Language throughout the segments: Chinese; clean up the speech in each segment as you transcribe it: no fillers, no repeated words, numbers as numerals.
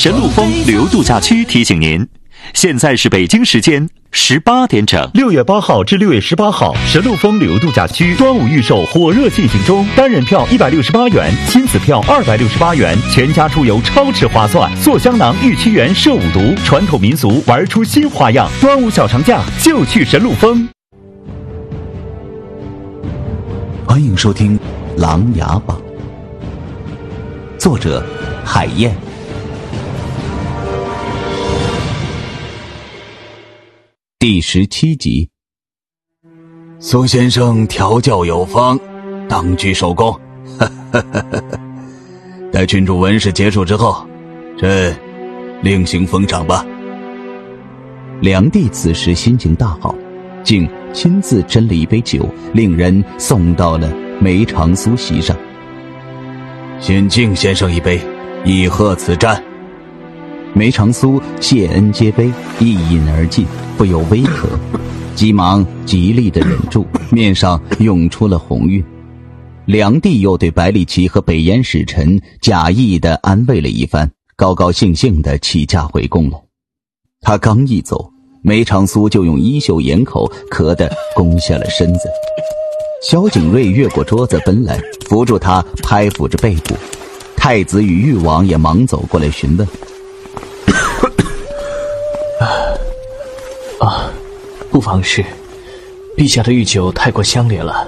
神鹿峰旅游度假区提醒您，现在是北京时间18点整。6月8号至6月18号，神鹿峰旅游度假区端午预售火热进行中，单人票168元，亲子票268元，全家出游超值划算。做香囊玉器园摄五毒，传统民俗玩出新花样。端午小长假就去神鹿峰。 欢迎收听《琅琊榜》，作者海燕。第17集。苏先生调教有方，当局首功。待郡主纹饰结束之后，朕另行封赏吧。梁帝此时心情大好，竟亲自斟了一杯酒，令人送到了梅长苏席上。先敬先生一杯，以贺此战。梅长苏谢恩接杯，一饮而尽，不由微咳，急忙极力地忍住，面上涌出了红晕。梁帝又对百里奇和北燕使臣假意地安慰了一番，高高兴兴地起驾回宫了。他刚一走，梅长苏就用衣袖掩口，咳得弓下了身子。萧景睿越过桌子奔来，扶住他，拍抚着背部。太子与誉王也忙走过来询问。 不妨事，陛下的御酒太过香烈了。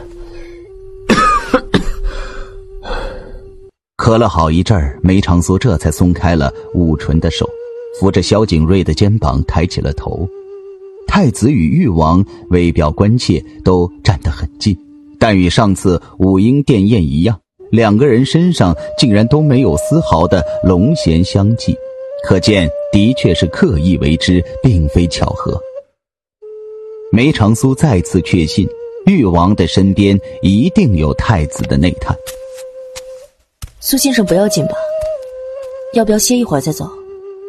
咳了好一阵儿，梅长苏这才松开了捂唇的手，扶着萧景睿的肩膀抬起了头。太子与誉王为表关切，都站得很近，但与上次武英殿宴一样，两个人身上竟然都没有丝毫的龙涎香气，可见的确是刻意为之，并非巧合。梅长苏再次确信，誉王的身边一定有太子的内探。 苏先生不要紧吧？要不要歇一会儿再走？